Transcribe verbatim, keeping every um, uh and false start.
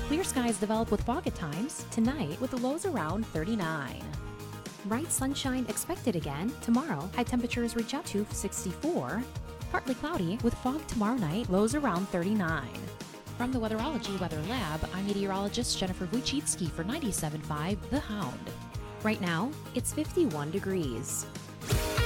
Clear skies develop with fog at times, tonight with the lows around thirty-nine. Bright sunshine expected again tomorrow. High temperatures reach up to sixty-four. Partly cloudy with fog tomorrow night, lows around thirty-nine. From the Weatherology Weather Lab, I'm meteorologist Jennifer Wojcicki for ninety-seven point five The Hound. Right now, it's fifty-one degrees.